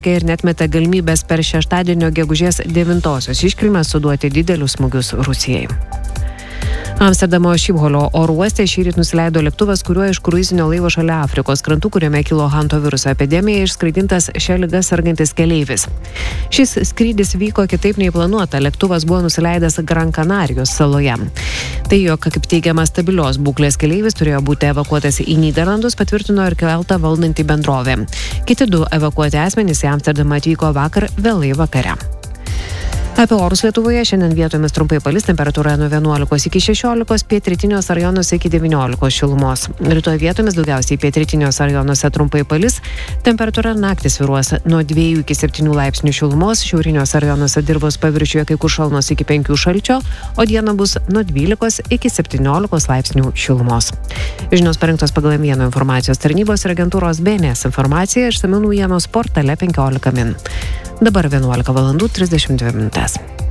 ir netmeta galimybės per šeštadienio gegužės 9-osios iškilmes suduoti didelius smūgius Rusijai. Amsterdamo Šipholio oro uoste šįryt nusileido lėktuvas, kuriuo iš kruizinio laivo šalia Afrikos krantų, kuriame kilo hanto viruso epidemija, išskraidintas šią ligą sergantis keleivis. Šis skrydis vyko kitaip nei planuota, lėktuvas buvo nusileidęs Gran Canarijos saloje. Tai, jog, kaip teigiama, stabilios būklės keleivis turėjo būti evakuotas į Nyderlandus, patvirtino ir keltą valdanti bendrovė. Kiti 2 evakuoti asmenys į Amsterdamą atvyko vakar vėlai vakare. Apie orus Lietuvoje šiandien vietomis trumpai palis, temperatūra nuo 11 iki 16, pietrytiniuose rajonuose iki 19 šilumos. Rytoj vietomis daugiausiai pietrytiniuose rajonuose trumpai palis, temperatūra naktį svyruos nuo 2 iki 7 laipsnių šilumos, šiauriniuose rajonuose dirvos paviršiuje kai kur šalnos iki 5 šalčio, o dieną bus nuo 12 iki 17 laipsnių šilumos. Žinios parengtos pagal M1 informacijos tarnybos ir agentūros BNS informacija, išsamių naujienos portale 15 min. Dabar 11:32 min.